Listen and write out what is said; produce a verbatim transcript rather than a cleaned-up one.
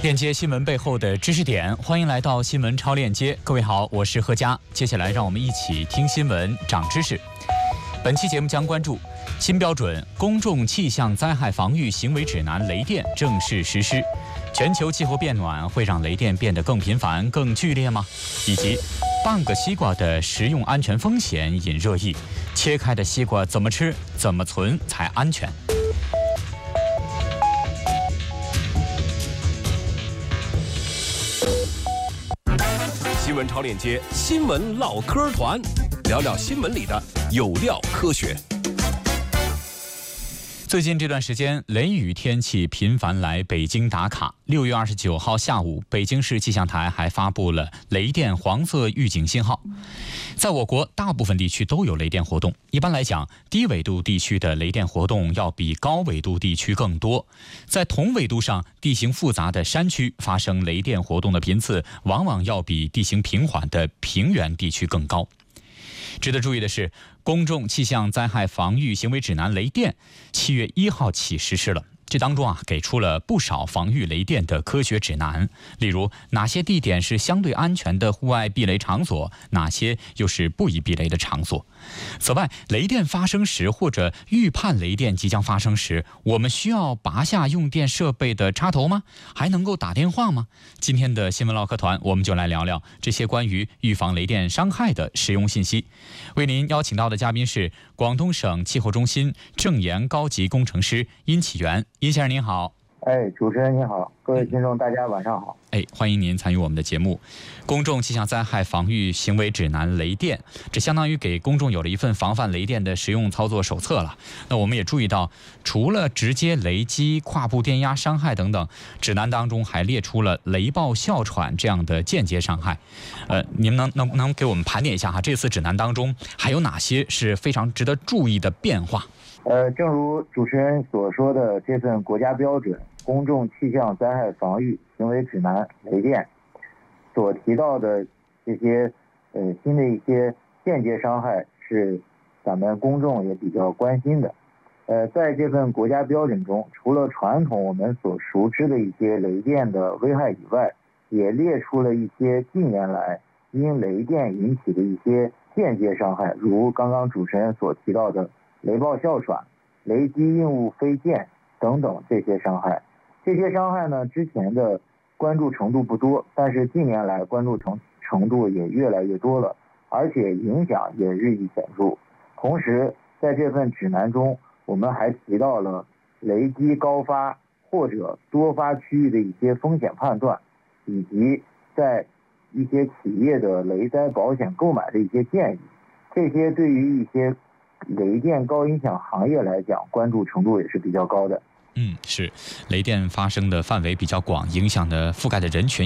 链接新闻背后的知识点，欢迎来到新闻超链接。各位好，我是贺佳。接下来让我们一起听新闻，长知识。本期节目将关注新标准公众气象灾害防御行为指南雷电正式实施。全球气候变暖会让雷电变得更频繁、更剧烈吗？以及半个西瓜的食用安全风险引热议，切开的西瓜怎么吃、怎么存才安全？ 新闻超链接，新闻唠嗑团，聊聊新闻里的有料科学。 最近这段时间，雷雨天气频繁来北京打卡。六月二十九号下午，北京市气象台还发布了雷电黄色预警信号。在我国大部分地区都有雷电活动。一般来讲，低纬度地区的雷电活动要比高纬度地区更多。在同纬度上地形复杂的山区，发生雷电活动的频次往往要比地形平缓的平原地区更高。值得注意的是，公众气象灾害防御行为指南雷电七月一号起实施了。这当中啊，给出了不少防御雷电的科学指南，例如哪些地点是相对安全的户外避雷场所，哪些又是不宜避雷的场所。此外，雷电发生时或者预判雷电即将发生时，我们需要拔下用电设备的插头吗？还能够打电话吗？今天的新闻唠嗑团，我们就来聊聊这些关于预防雷电伤害的实用信息。为您邀请到的嘉宾是广东省气候中心正研高级工程师殷启元。殷先生您好。 哎，主持人您好，各位听众大家晚上好。 哎，欢迎您参与我们的节目。公众气象灾害防御行为指南雷电，这相当于给公众有了一份防范雷电的实用操作手册了。那我们也注意到，除了直接雷击、跨步电压伤害等等，指南当中还列出了雷暴哮喘这样的间接伤害。呃，您能能能给我们盘点一下哈，这次指南当中还有哪些是非常值得注意的变化？ 呃，正如主持人所说的，这份国家标准公众气象灾害防御行为指南雷电所提到的这些呃新的一些间接伤害，是咱们公众也比较关心的。呃，在这份国家标准中，除了传统我们所熟知的一些雷电的危害以外，也列出了一些近年来因雷电引起的一些间接伤害，如刚刚主持人所提到的雷暴哮喘、雷击硬物飞溅等等这些伤害。这些伤害呢，之前的关注程度不多，但是近年来关注程程度也越来越多了，而且影响也日益显著。同时，在这份指南中，我们还提到了雷击高发或者多发区域的一些风险判断，以及在一些企业的雷灾保险购买的一些建议。这些对于一些雷电高影响行业来讲，关注程度也是比较高的。 嗯，是，雷电发生的范围比较广，影响的覆盖的人群